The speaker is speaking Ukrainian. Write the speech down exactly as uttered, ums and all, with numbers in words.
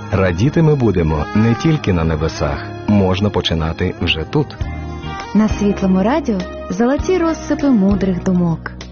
Радіти ми будемо не тільки на небесах. Можна починати вже тут. На Світлому радіо золоті розсипи мудрих думок.